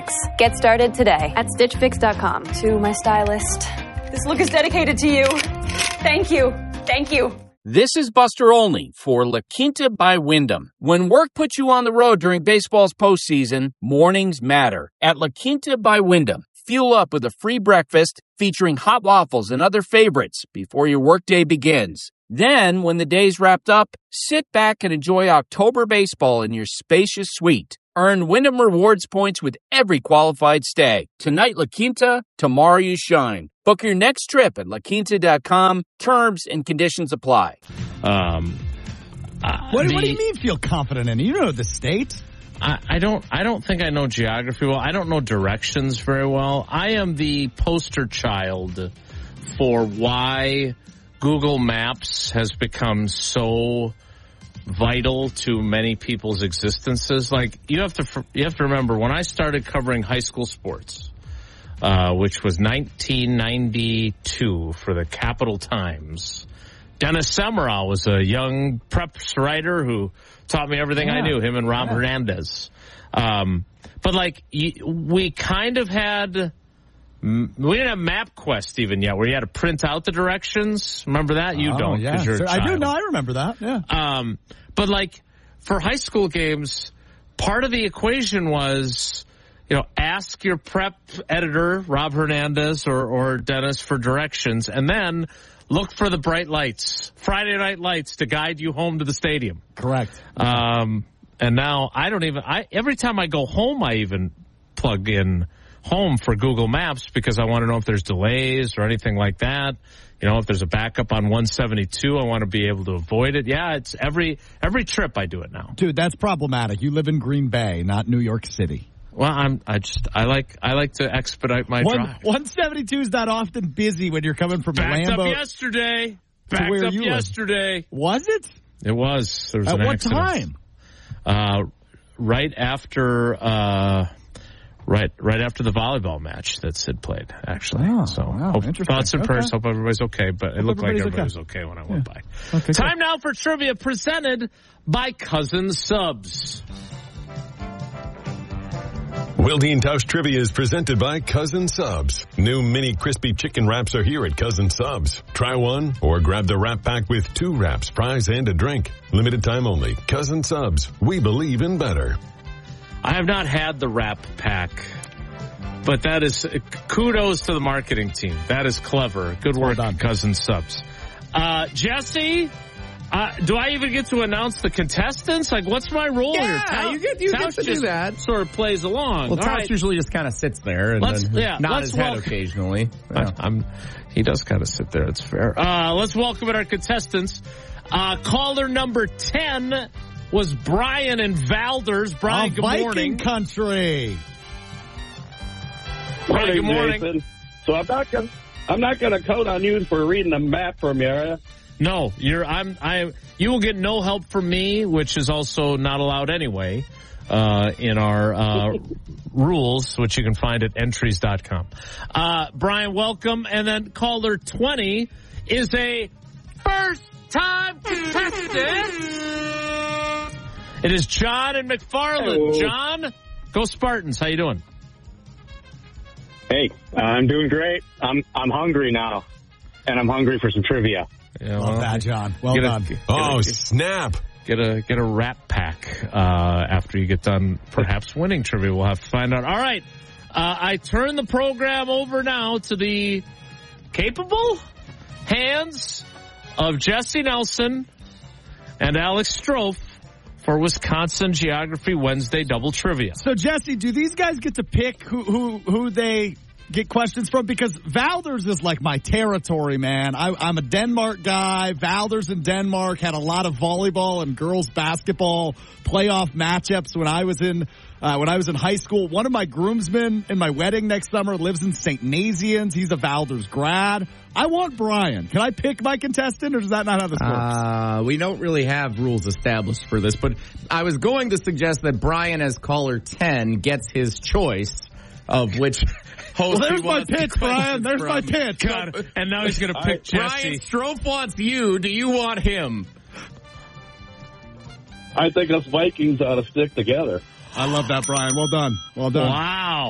Fix. Get started today at StitchFix.com. To my stylist, this look is dedicated to you. Thank you. Thank you. This is Buster Olney for La Quinta by Wyndham. When work puts you on the road during baseball's postseason, mornings matter. At La Quinta by Wyndham, fuel up with a free breakfast featuring hot waffles and other favorites before your workday begins. Then, when the day's wrapped up, sit back and enjoy October baseball in your spacious suite. Earn Wyndham Rewards points with every qualified stay. Tonight, La Quinta, tomorrow you shine. Book your next trip at LaQuinta.com. Terms and conditions apply. What do you mean feel confident in? You know the state. I don't think I know geography well. I don't know directions very well. I am the poster child for why Google Maps has become so vital to many people's existences. Like you have to remember when I started covering high school sports, which was 1992 for the Capital Times. Dennis Semrau was a young preps writer who taught me everything I knew, him and Rob Hernandez. But like we kind of had, we didn't have MapQuest even yet, where you had to print out the directions. Remember that? You don't. Yeah. You're a child. I do. No, I remember that. Yeah. But like for high school games, part of the equation was, ask your prep editor, Rob Hernandez or Dennis, for directions, and then look for the bright lights, Friday night lights, to guide you home to the stadium. Correct. And now every time I go home, I even plug in home for Google Maps because I want to know if there's delays or anything like that. If there's a backup on 172, I want to be able to avoid it. Yeah, it's every trip I do it now. Dude, that's problematic. You live in Green Bay, not New York City. Well, I like to expedite my drive. 172 is not often busy when you're coming from Backed Lambeau. Up yesterday. Was it? It was. There was At an what accident. time? Right after the volleyball match that Sid played, actually. Oh, so wow, thoughts and prayers. Hope everybody's okay, but it looked like everybody was okay when I went by. Okay, Time now for trivia presented by Cousin Subs. Wildine Tausch Trivia is presented by Cousin Subs. New mini crispy chicken wraps are here at Cousin Subs. Try one or grab the wrap pack with 2 wraps, fries, and a drink. Limited time only. Cousin Subs. We believe in better. I have not had the wrap pack, but that is kudos to the marketing team. That is clever. Good work on Cousin Subs. Jesse, do I even get to announce the contestants? Like, what's my role here? You get to do that. Sort of plays along. Well, Tausch usually just kind of sits there and nods his head occasionally. Yeah. He does kind of sit there. It's fair. Let's welcome our contestants. Caller number 10 was Brian in Valders. Brian, good morning. Viking country. Brian, good morning. Jason. So I'm not gonna code on you for reading a map from you, are you? No, you will get no help from me, which is also not allowed anyway, in our rules, which you can find at entries.com. Brian, welcome. And then caller 20 is a first-time contestant. It is John and McFarland. Hello. John, go Spartans. How you doing? Hey, I'm doing great. I'm hungry now, and I'm hungry for some trivia. Yeah, Love that, John. Well done. Snap. Get a wrap pack after you get done perhaps winning trivia. We'll have to find out. All right. I turn the program over now to the capable hands of Jesse Nelson and Alex Strofe for Wisconsin Geography Wednesday Double Trivia. So, Jesse, do these guys get to pick who they get questions from? Because Valders is like my territory, man. I'm a Denmark guy. Valders in Denmark had a lot of volleyball and girls basketball playoff matchups when I was in high school. One of my groomsmen in my wedding next summer lives in St. Nazianz. He's a Valders grad. I want Brian. Can I pick my contestant, or does that not how this works? We don't really have rules established for this, but I was going to suggest that Brian, as caller 10, gets his choice of which host there's he my wants pitch, Brian. There's my pitch. God, and now he's going to pick Jesse. Brian Strofe wants you. Do you want him? I think us Vikings ought to stick together. I love that, Brian. Well done. Well done. Wow.